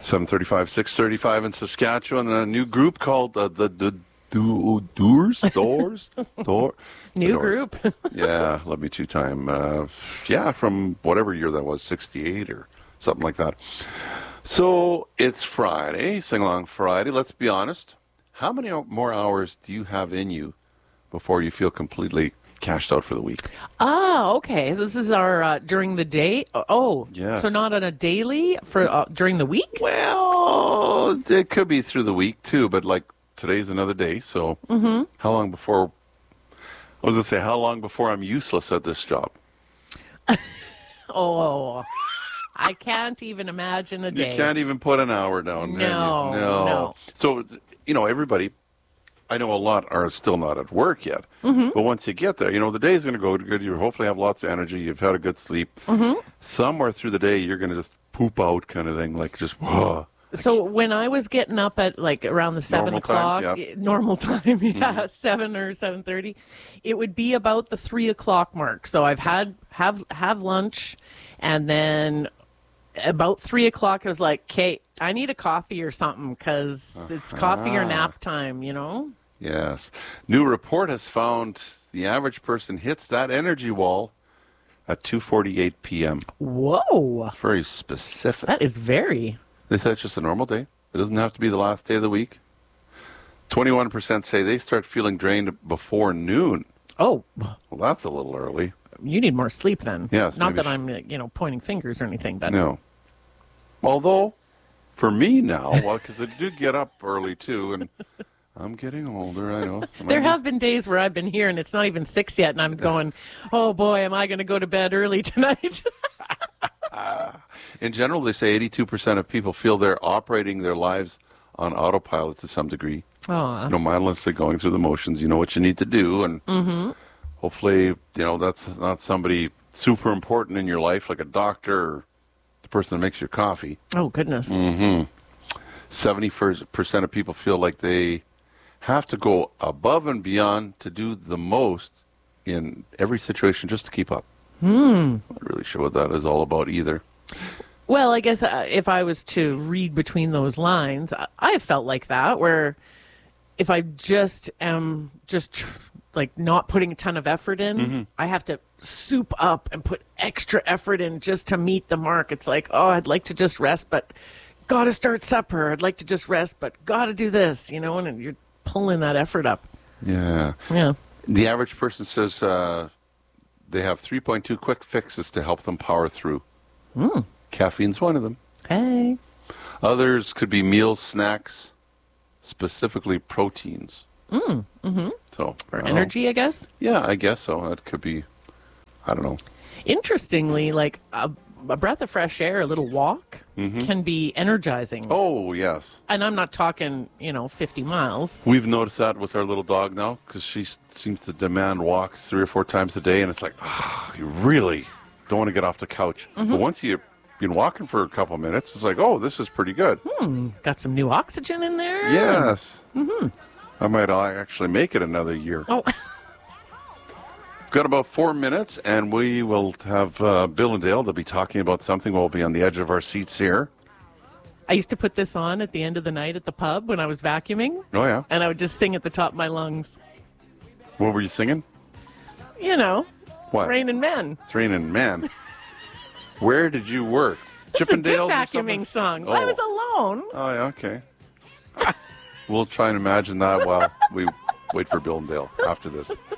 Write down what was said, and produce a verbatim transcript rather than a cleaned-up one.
seven thirty-five, six thirty-five in Saskatchewan. And a new group called uh, the the Do Doors Doors Door. New Doors. group. Yeah, love me two time. Uh, yeah, from whatever year that was, sixty-eight or something like that. So it's Friday, Sing Along Friday. Let's be honest. How many more hours do you have in you before you feel completely cashed out for the week? Ah, okay. This is our uh, during the day. Oh, Yes. So not on a daily for uh, during the week? Well, it could be through the week too, but like today's another day. So Mm-hmm. how long before, I was going to say, how long before I'm useless at this job? Oh, I can't even imagine a day. You can't even put an hour down. can you? No, no. no. So, you know, everybody, I know a lot are still not at work yet. Mm-hmm. But once you get there, you know, the day's going to go good. You hopefully have lots of energy. You've had a good sleep. Mm-hmm. Somewhere through the day, you're going to just poop out kind of thing, like just, whoa. So when I was getting up at like around the seven Normal time, o'clock, yeah. eh, normal time, yeah, seven or seven thirty, it would be about the three o'clock mark. So I've had have have lunch, and then about three o'clock, I was like, "Kate, I need a coffee or something because it's coffee or nap time," you know. Yes. New report has found the average person hits that energy wall at two forty-eight p.m. Whoa, It's very specific. that is very. They said it's just a normal day. It doesn't have to be the last day of the week. twenty-one percent say they start feeling drained before noon. Oh, Well, that's a little early. you need more sleep then. Yes, Not maybe that sh- I'm, you know, pointing fingers or anything, but No. Although, for me now, well, because I do get up early too, and I'm getting older, I know. there have been days where I've been here and it's not even six yet, and I'm going, "Oh boy, am I going to go to bed early tonight?" In general, they say eighty-two percent of people feel they're operating their lives on autopilot to some degree. Aw. You know, mindlessly going through the motions. You know what you need to do, and Mm-hmm. hopefully, you know, that's not somebody super important in your life, like a doctor or the person that makes your coffee. Oh goodness. Mm. seventy percent of people feel like they have to go above and beyond to do the most in every situation just to keep up. Hmm. I'm not really sure what that is all about either. Well, I guess uh, if I was to read between those lines, I, I felt like that, where if I just am just tr- like not putting a ton of effort in, Mm-hmm. I have to soup up and put extra effort in just to meet the mark. It's like, oh, I'd like to just rest, but got to start supper. I'd like to just rest, but got to do this, you know, and you're pulling that effort up. Yeah. Yeah. The average person says uh, they have three point two quick fixes to help them power through. Mm. Caffeine's one of them. Hey. Others could be meals, snacks, specifically proteins. Mm. Mm-hmm. So For I don't know. energy, I guess. Yeah, I guess so. That could be, I don't know. Interestingly, like a, a breath of fresh air, a little walk can be energizing. Oh, yes. And I'm not talking, you know, fifty miles. We've noticed that with our little dog now because she s- seems to demand walks three or four times a day. And it's like, ah, you really don't want to get off the couch. But once you've been walking for a couple of minutes, it's like, oh, this is pretty good. Got some new oxygen in there. Yes. Mm-hmm. I might uh, actually make it another year. Oh, Got about four minutes, and we will have uh, Bill and Dale. They'll be talking about something. We'll be on the edge of our seats here. I used to put this on at the end of the night at the pub when I was vacuuming, Oh, yeah. and I would just sing at the top of my lungs. What were you singing? You know, What? it's raining men. It's raining man. Where did you work? It's a good Chippendales or vacuuming something? song. Well, I Oh. was alone. Oh, yeah, okay. We'll try and imagine that while we wait for Bill and Dale after this.